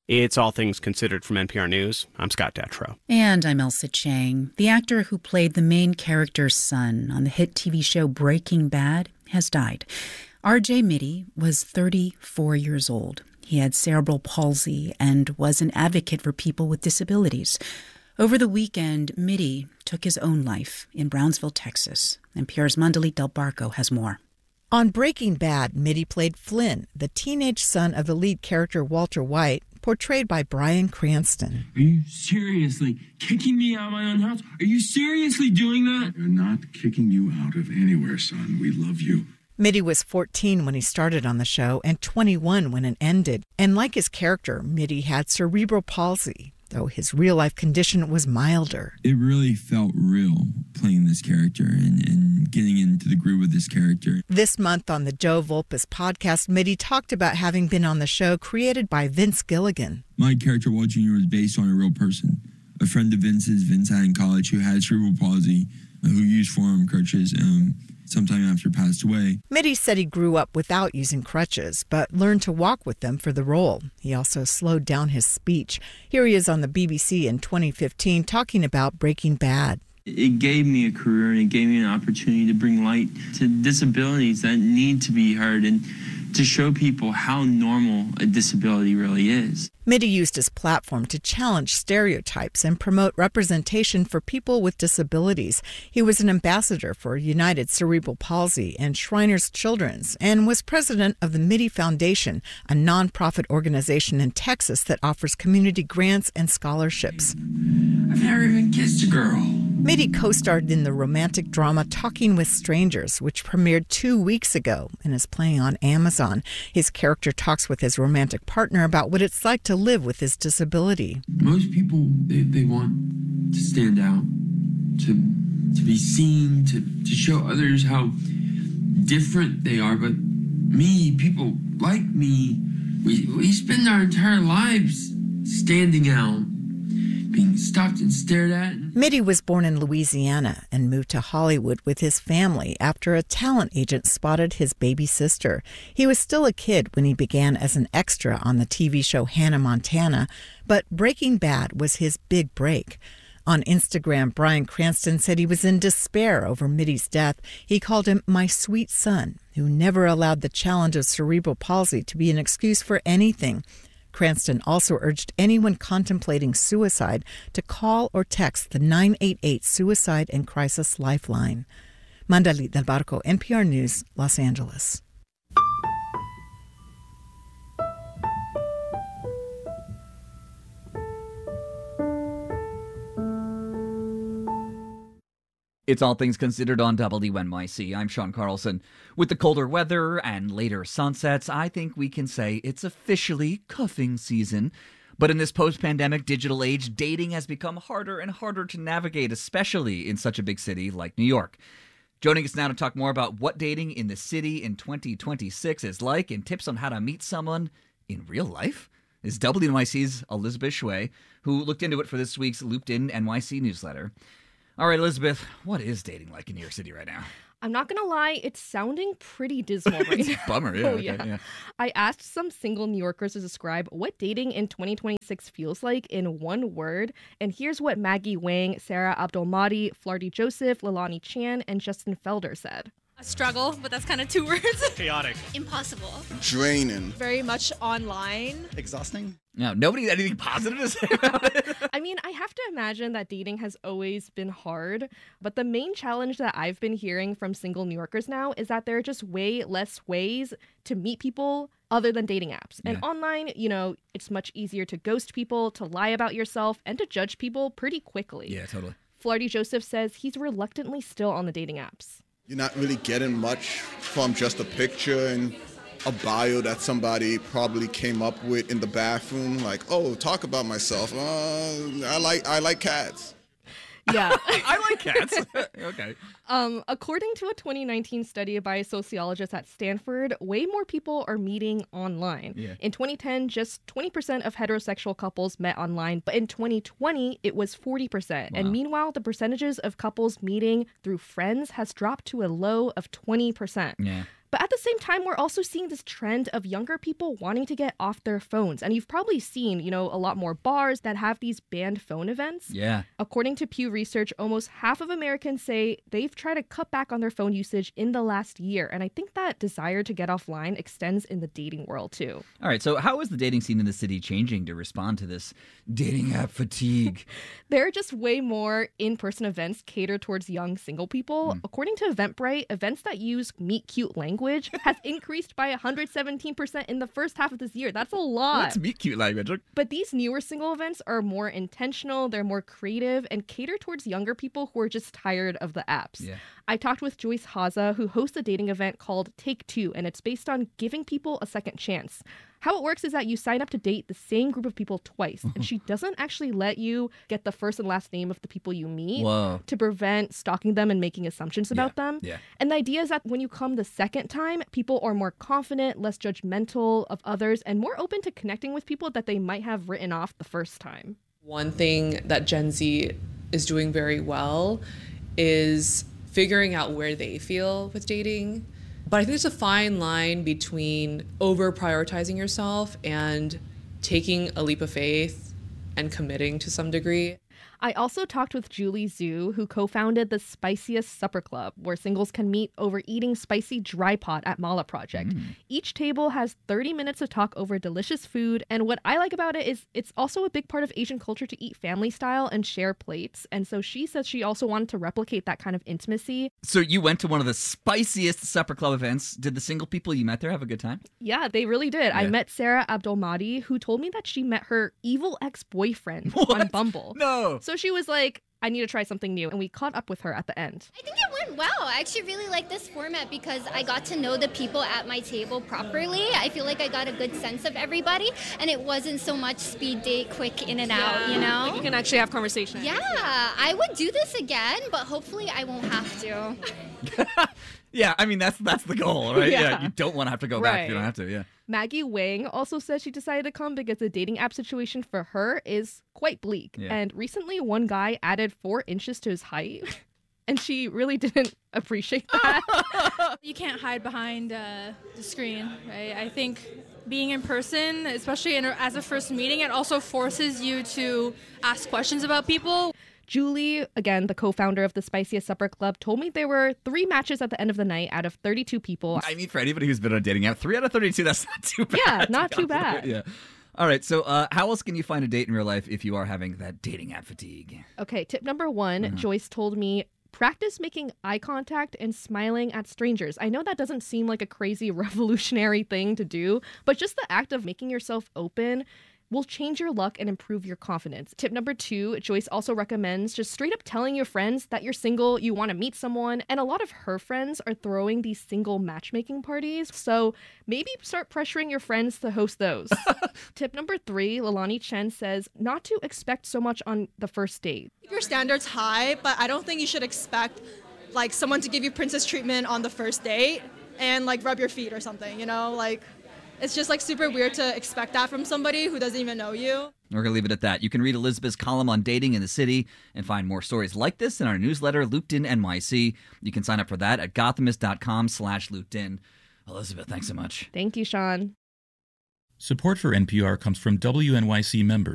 It's All Things Considered from NPR News. I'm Scott Detrow. And I'm Elsa Chang. The actor who played the main character's son on the hit TV show Breaking Bad has died. R.J. Mitte was 34 years old. He had cerebral palsy and was an advocate for people with disabilities. Over the weekend, Mitte took his own life in Brownsville, Texas. NPR's Mandalit Del Barco has more. On Breaking Bad, Mitte played Flynn, the teenage son of the lead character Walter White, portrayed by Bryan Cranston. Are you seriously kicking me out of my own house? Are you seriously doing that? We're not kicking you out of anywhere, son. We love you. Mitte was 14 when he started on the show and 21 when it ended. And like his character, Mitte had cerebral palsy, though his real-life condition was milder. It really felt real playing this character and getting into the groove of this character. This month on the Joe Volpes podcast, Mitte talked about having been on the show created by Vince Gilligan. My character, Walt Jr., was based on a real person, a friend of Vince's, Vince had in college, who had cerebral palsy, who used forearm crutches, sometime after passed away. Mitte said he grew up without using crutches, but learned to walk with them for the role. He also slowed down his speech. Here he is on the BBC in 2015 talking about Breaking Bad. It gave me a career and it gave me an opportunity to bring light to disabilities that need to be heard and to show people how normal a disability really is. Mitte used his platform to challenge stereotypes and promote representation for people with disabilities. He was an ambassador for United Cerebral Palsy and Shriners Children's and was president of the Mitte Foundation, a nonprofit organization in Texas that offers community grants and scholarships. I've never even kissed a girl. Mitte co-starred in the romantic drama Talking with Strangers, which premiered 2 weeks ago and is playing on Amazon. His character talks with his romantic partner about what it's like to live with his disability. Most people, they want to stand out, to be seen, to show others how different they are. But me, people like me, we spend our entire lives standing out, being stopped and stared at. Mitte was born in Louisiana and moved to Hollywood with his family after a talent agent spotted his baby sister. He was still a kid when he began as an extra on the TV show Hannah Montana, but Breaking Bad was his big break. On Instagram, Bryan Cranston said he was in despair over Mitte's death. He called him my sweet son, who never allowed the challenge of cerebral palsy to be an excuse for anything. Cranston also urged anyone contemplating suicide to call or text the 988 Suicide and Crisis Lifeline. Mandalit Del Barco, NPR News, Los Angeles. It's All Things Considered on WNYC. I'm Sean Carlson. With the colder weather and later sunsets, I think we can say it's officially cuffing season. But in this post-pandemic digital age, dating has become harder and harder to navigate, especially in such a big city like New York. Joining us now to talk more about what dating in the city in 2026 is like and tips on how to meet someone in real life is WNYC's Elizabeth Shui, who looked into it for this week's Looped In NYC newsletter. All right, Elizabeth, what is dating like in New York City right now? I'm not going to lie, it's sounding pretty dismal right now. Bummer, yeah. Oh, okay, yeah. I asked some single New Yorkers to describe what dating in 2026 feels like in one word. And here's what Maggie Wang, Sarah Abdulmadi, Flarty Joseph, Lalani Chan, and Justin Felder said. A struggle, but that's kind of 2 words. Chaotic. Impossible. Draining. Very much online. Exhausting. No, nobody had anything positive to say about it. I mean, I have to imagine that dating has always been hard, but the main challenge that I've been hearing from single New Yorkers now is that there are just way less ways to meet people other than dating apps. And online, you know, it's much easier to ghost people, to lie about yourself, and to judge people pretty quickly. Yeah, totally. Flarty Joseph says he's reluctantly still on the dating apps. You're not really getting much from just a picture and a bio that somebody probably came up with in the bathroom. Like, oh, talk about myself. I like cats. Yeah. I like cats. Okay. According to a 2019 study by a sociologist at Stanford, way more people are meeting online. Yeah. In 2010, just 20% of heterosexual couples met online, but in 2020, it was 40%. Wow. And meanwhile, the percentages of couples meeting through friends has dropped to a low of 20%. Yeah. But at the same time, we're also seeing this trend of younger people wanting to get off their phones. And you've probably seen, a lot more bars that have these banned phone events. Yeah. According to Pew Research, almost half of Americans say they've tried to cut back on their phone usage in the last year. And I think that desire to get offline extends in the dating world, too. All right, so how is the dating scene in the city changing to respond to this dating app fatigue? There are just way more in-person events catered towards young single people. According to Eventbrite, events that use meet cute language has increased by 117% in the first half of this year. That's a lot. What's meet cute language? But these newer single events are more intentional, they're more creative, and cater towards younger people who are just tired of the apps. Yeah. I talked with Joyce Haza, who hosts a dating event called Take Two, and it's based on giving people a second chance. How it works is that you sign up to date the same group of people twice, and she doesn't actually let you get the first and last name of the people you meet to prevent stalking them and making assumptions about them. Yeah. And the idea is that when you come the second time, people are more confident, less judgmental of others, and more open to connecting with people that they might have written off the first time. One thing that Gen Z is doing very well is figuring out where they feel with dating. But I think there's a fine line between over prioritizing yourself and taking a leap of faith and committing to some degree. I also talked with Julie Zhu, who co-founded the Spiciest Supper Club, where singles can meet over eating spicy dry pot at Mala Project. Each table has 30 minutes to talk over delicious food, and what I like about it is it's also a big part of Asian culture to eat family style and share plates, and so she says she also wanted to replicate that kind of intimacy. So you went to one of the spiciest supper club events. Did the single people you met there have a good time? Yeah, they really did. I met Sarah Abdulmadi, who told me that she met her evil ex-boyfriend on Bumble. No! So she was like, I need to try something new. And we caught up with her at the end. I think it went well. I actually really like this format because I got to know the people at my table properly. I feel like I got a good sense of everybody. And it wasn't so much speed date, quick in and out, Like you can actually have conversation. Yeah, I would do this again, but hopefully I won't have to. Yeah, I mean, that's the goal, right? Yeah. You don't want to have to go back if you don't have to, yeah. Maggie Wang also said she decided to come because the dating app situation for her is quite bleak. Yeah. And recently one guy added 4 inches to his height. And she really didn't appreciate that. You can't hide behind the screen, right? I think being in person, especially as a first meeting, it also forces you to ask questions about people. Julie, again, the co-founder of the Spiciest Supper Club, told me there were 3 matches at the end of the night out of 32 people. I mean, for anybody who's been on a dating app, 3 out of 32, that's not too bad. Yeah, not too bad. Yeah. All right, so how else can you find a date in real life if you are having that dating app fatigue? Okay, tip number 1, Joyce told me, practice making eye contact and smiling at strangers. I know that doesn't seem like a crazy revolutionary thing to do, but just the act of making yourself open will change your luck and improve your confidence. Tip number 2, Joyce also recommends just straight up telling your friends that you're single, you want to meet someone, and a lot of her friends are throwing these single matchmaking parties, so maybe start pressuring your friends to host those. Tip number 3, Lalani Chen says not to expect so much on the first date. Keep your standards high, but I don't think you should expect like someone to give you princess treatment on the first date and like rub your feet or something, It's just like super weird to expect that from somebody who doesn't even know you. We're going to leave it at that. You can read Elizabeth's column on dating in the city and find more stories like this in our newsletter, Looped In NYC. You can sign up for that at gothamist.com/loopedin. Elizabeth, thanks so much. Thank you, Sean. Support for NPR comes from WNYC members.